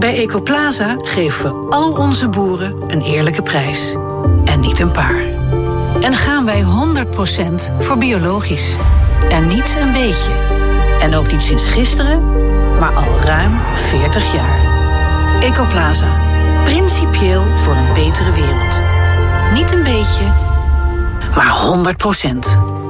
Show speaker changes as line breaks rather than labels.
Bij Ecoplaza geven we al onze boeren een eerlijke prijs. En niet een paar. En gaan wij 100% voor biologisch. En niet een beetje. En ook niet sinds gisteren, maar al ruim 40 jaar. Ecoplaza. Principieel voor een betere wereld. Niet een beetje, maar 100%.